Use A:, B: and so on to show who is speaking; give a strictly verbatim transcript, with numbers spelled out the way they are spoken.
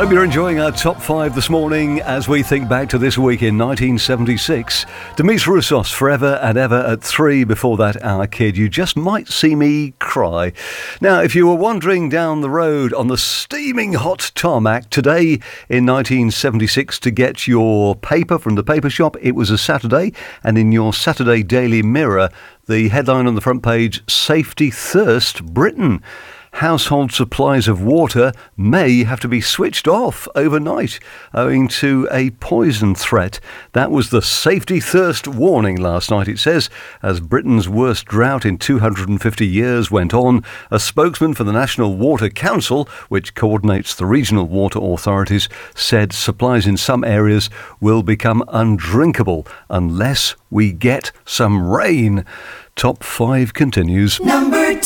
A: Hope you're enjoying our top five this morning as we think back to this week in nineteen seventy-six. Demis Roussos, Forever and Ever at three. Before that, Our Kid, You Just Might See Me Cry. Now, if you were wandering down the road on the steaming hot tarmac today in nineteen seventy-six to get your paper from the paper shop, it was a Saturday, and in your Saturday Daily Mirror, the headline on the front page, Safety Thirst Britain. Household supplies of water may have to be switched off overnight owing to a poison threat. That was the safety thirst warning last night, it says, as Britain's worst drought in two hundred fifty years went on. A spokesman for the National Water Council, which coordinates the regional water authorities, said supplies in some areas will become undrinkable unless we get some rain. Top five continues.
B: Number